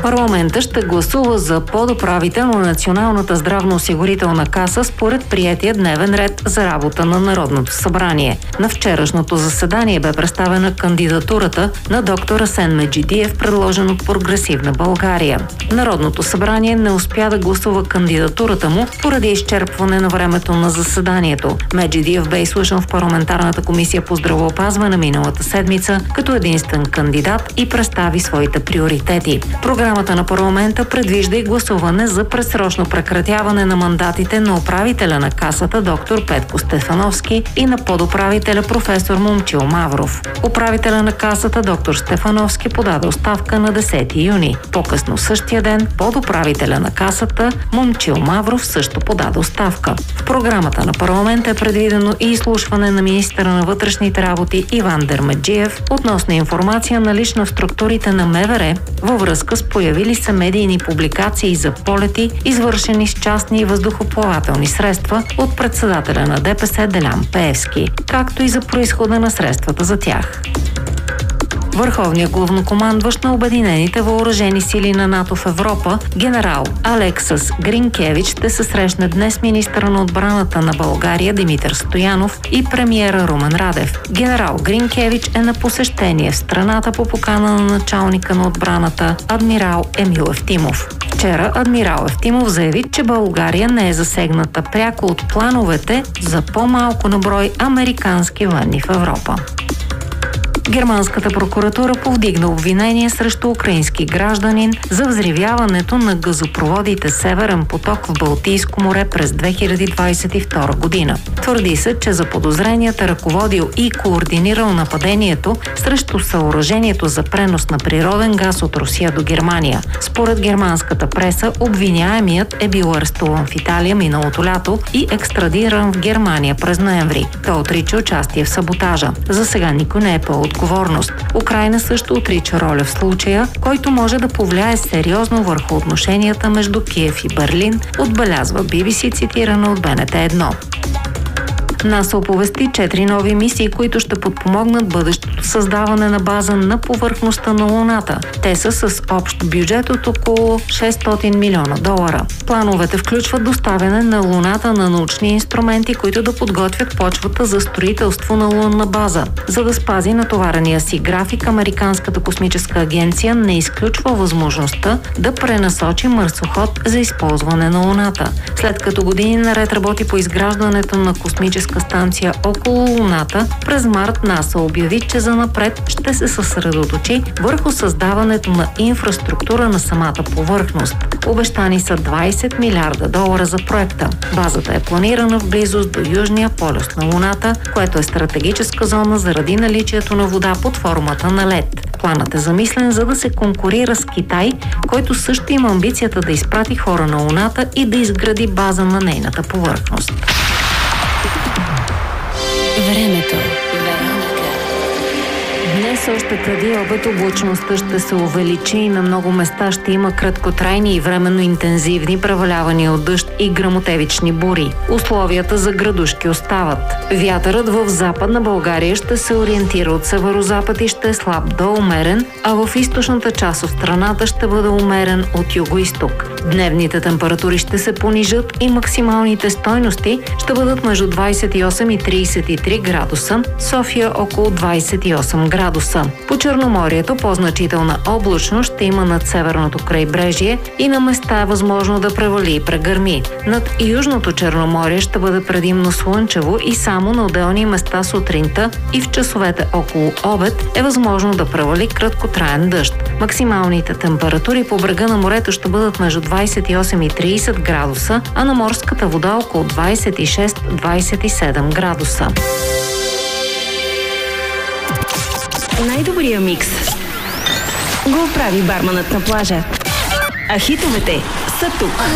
Парламентът ще гласува за подуправител на Националната здравноосигурителна каса според приетия дневен ред за работа на Народното събрание. На вчерашното заседание бе представена кандидатурата на доктор Асен Меджидиев, предложен от Прогресивна България. Народното събрание не успя да гласува кандидатурата му поради изчерпване на времето на заседанието. Меджидиев бе изслушан в парламентарната комисия по здравеопазване миналата седмица като единствен кандидат и представи своите приоритети. Програмата на парламента предвижда и гласуване за предсрочно прекратяване на мандатите на управителя на касата доктор Петко Стефановски и на подуправителя професор Момчил Мавров. Управителя на касата доктор Стефановски подаде оставка на 10 юни. По-късно същия ден подуправителя на касата Момчил Мавров също подаде оставка. В програмата на парламента е предвидено и изслушване на министъра на вътрешните работи Иван Дермеджиев относно информация налична в структурите на МВР във връзка с появили се медийни публикации за полети, извършени с частни въздухоплавателни средства от председателя на ДПС Делян Пеевски, както и за произхода на средствата за тях. Върховният главнокомандващ на Обединените въоръжени сили на НАТО в Европа, генерал Алексас Гринкевич, ще се срещне днес с министъра на отбраната на България Димитър Стоянов и премиера Румен Радев. Генерал Гринкевич е на посещение в страната по покана на началника на отбраната адмирал Емил Евтимов. Вчера адмирал Евтимов заяви, че България не е засегната пряко от плановете за по-малко на брой американски военни в Европа. Германската прокуратура повдигна обвинение срещу украински гражданин за взривяването на газопроводите Северен поток в Балтийско море през 2022 година. Твърди се, че заподозреният е ръководил и координирал нападението срещу съоръжението за пренос на природен газ от Русия до Германия. Според германската преса, обвиняемият е бил арестуван в Италия миналото лято и екстрадиран в Германия през ноември. Той отрича участие в саботажа. За сега никой не е по отговорност. Украйна също отрича роля в случая, който може да повлияе сериозно върху отношенията между Киев и Берлин, отбелязва BBC, цитирана от БНТ1. НАСА оповести 4 нови мисии, които ще подпомогнат бъдещото създаване на база на повърхността на Луната. Те са с общ бюджет от около $600 милиона. Плановете включват доставяне на Луната на научни инструменти, които да подготвят почвата за строителство на лунна база. За да спази натоварения си график, Американската космическа агенция не изключва възможността да пренасочи марсоход за използване на Луната. След като години наред работи по изграждането на космическа станция около Луната, през март НАСА обяви, че занапред ще се съсредоточи върху създаването на инфраструктура на самата повърхност. Обещани са $20 милиарда за проекта. Базата е планирана в близост до Южния полюс на Луната, което е стратегическа зона заради наличието на вода под формата на лед. Планът е замислен, за да се конкурира с Китай, който също има амбицията да изпрати хора на Луната и да изгради база на нейната повърхност. Времето. Днес още преди обед облачността ще се увеличи и на много места ще има краткотрайни и временно интензивни превалявания от дъжд и гръмотевични бури. Условията за градушки остават. Вятърът в Западна България ще се ориентира от северозапад и ще е слаб до умерен, а в източната част от страната ще бъде умерен от югоизток. Дневните температури ще се понижат и максималните стойности ще бъдат между 28 и 33 градуса, София около 28 градуса. По Черноморието по-значителна облачност ще има над северното крайбрежие и на места е възможно да превали и прегърми. Над Южното Черноморие ще бъде предимно слънчево и само на отделни места сутринта и в часовете около обед е възможно да превали краткотраен дъжд. Максималните температури по брега на морето ще бъдат между 28 и 30 градуса, а на морската вода около 26-27 градуса. Най-добрия микс го прави барманът на плажа. А хитовете са тук.